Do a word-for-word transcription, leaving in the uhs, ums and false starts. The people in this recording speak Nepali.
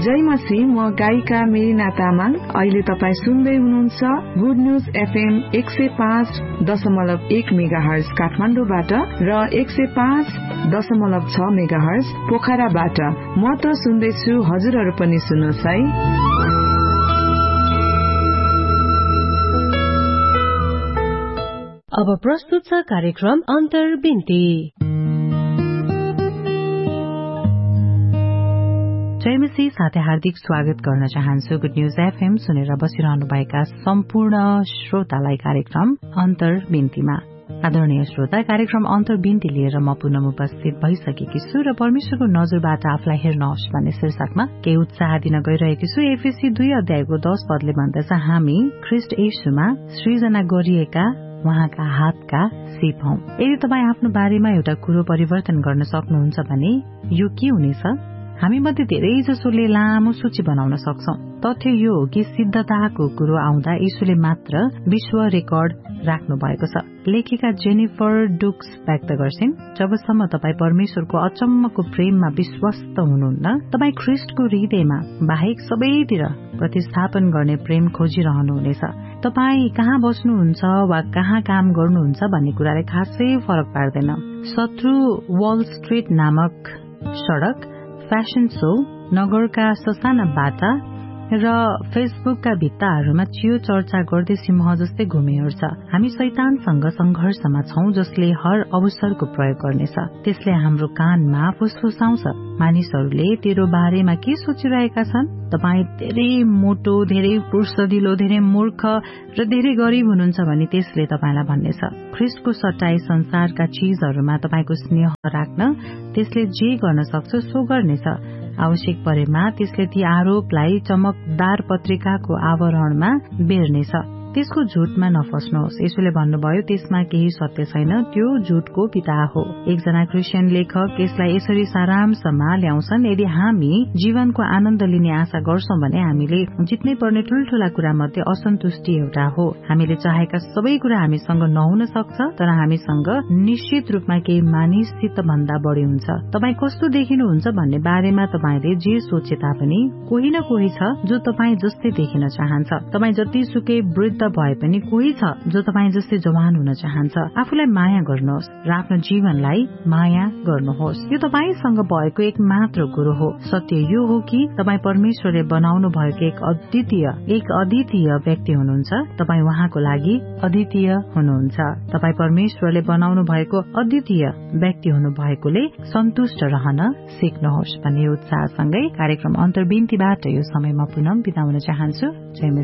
जय मसी, म गायिका मेरिना तामाङ। अहिले तपाई सुन्दै हुनुहुन्छ गुड न्यूज एफएम एक सय पाँच दशमलव एक मेगा हर्ज काठमाडौँबाट र एक सय पाँच दशमलव छ मेगा हर्ज पोखराबाट। म त सुन्दैछु, हजुरहरू पनि सुन्नुहोस् है। अब प्रस्तुत छ कार्यक्रम अन्तर्बिन्ती। जयमसी साथै हार्दिक स्वागत गर्न चाहन्छु गुड न्यूज एफएम सुनेर बसिरहनुभएका सम्पूर्ण श्रोतालाई कार्यक्रम अन्तर्बिन्तीमा। आदरणीय श्रोता, कार्यक्रम अन्तर्बिन्ती लिएर म पुनः उपस्थित भइसकेकी छु र परमेश्वरको नजरबाट आफूलाई हेर्नुहोस् भन्ने शीर्षकमा केही उत्साह दिन गइरहेकी छु। एफएसी दुई अध्यायको दश पदले भन्दछ, हामी ख्रीष्ट येशूमा सृजना गरिएका उहाँका हातका सिप हौं। यदि तपाई आफ्नो बारेमा एउटा कुरो परिवर्तन गर्न सक्नुहुन्छ भने यो के हुनेछ? हामी मध्ये धेरै जसोले लामो सूची बनाउन सक्छौं। तथ्य यो हो कि सिद्धताको कुरो आउँदा यीशुले मात्र विश्व रेकर्ड राख्नु भएको छ। लेखिका जेनिफर डुक्स व्यक्त गर्छिन्, जबसम्म तपाई परमेश्वरको अचम्मको प्रेममा विश्वस्त हुनुहुन्न, तपाई ख्रीष्टको हृदयमा बाहेक सबैतिर प्रतिस्थापन गर्ने प्रेम खोजिरहनुहुनेछ। तपाई कहाँ बस्नुहुन्छ वा कहाँ काम गर्नुहुन्छ भन्ने कुराले खासै फरक पार्दैन। शत्रु वल स्ट्रीट नामक सड़क, फ्याशन शो, नगरका ससाना बाटा र फेसबुकका भित्ताहरूमा चियो चर्चा गर्दै सिंह जस्तै घुमिहिँड्छ। हामी शैतानसँग संघर्षमा छौं, जसले हर अवसरको प्रयोग गर्नेछ। त्यसले हाम्रो कानमा फुसफुसाउँछ, मानिसहरूले तेरो बारेमा के सोचिरहेका छन्? तपाई धेरै मोटो, धेरै पुर्सदिलो, धेरै मूर्ख र धेरै गरीब हुनुहुन्छ भने त्यसले तपाईलाई भन्नेछ। ख्रीष्टको सट्टाई संसारका चीजहरूमा तपाईको स्नेह राख्न त्यसले जे गर्न सक्छ सो गर्नेछ। आवश्यक परेमा त्यसले ती आरोपलाई चमकदार पत्रिकाको आवरणमा बेर्नेछ। त्यसको झुटमा नफस्नुहोस्। यसोले भन्नुभयो, त्यसमा केही सत्य छैन, त्यो झुटको पिता हो। एकजना क्रिस्चियन लेखक यसलाई यसरी सारांशमा ल्याउँछन्, यदि हामी जीवनको आनन्द लिने आशा गर्छौं भने हामीले जित्नै पर्ने ठूल्ठूला कुरा मध्ये असन्तुष्टि एउटा हो। हामीले चाहेका सबै कुरा हामीसँग नहुन सक्छ, तर हामीसँग निश्चित रूपमा केही मानिससित भन्दा बढी हुन्छ। तपाई कस्तो देखिनुहुन्छ भन्ने बारेमा तपाईले जे सोचे तापनि कोही न कोही छ जो तपाई जस्तै देखिन चाहन्छ। तपाई जतिसुकै वृद्ध भए पनि कोही छ जो तपाईँ जस्तै जवान हुन चाहन्छ। आफूलाई माया गर्नुहोस् र आफ्नो जीवनलाई माया गर्नुहोस्। यो तपाईसँग भएको एक मात्र कुरो हो। सत्य यो हो कि तपाईँ परमेश्वरले बनाउनु भएको एक अद्वितीय एक अद्वितीय व्यक्ति हुनुहुन्छ। तपाईँ उहाँको लागि अद्वितीय हुनुहुन्छ। तपाईँ परमेश्वरले बनाउनु भएको अद्वितीय व्यक्ति हुनु भएकोले सन्तुष्ट रहन सिक्नुहोस् भन्ने उत्साहसँगै कार्यक्रम अन्तर्बिन्तीबाट यो समयमा पुनः बिताउन चाहन्छु। जय